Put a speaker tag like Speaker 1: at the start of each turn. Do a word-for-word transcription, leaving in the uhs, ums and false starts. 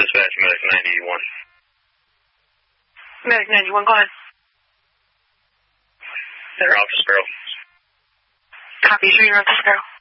Speaker 1: Dispatch, Medic ninety-one.
Speaker 2: Medic ninety-one, go ahead.
Speaker 1: They're off to Sparrow.
Speaker 2: Copy, sure you're off to Sparrow.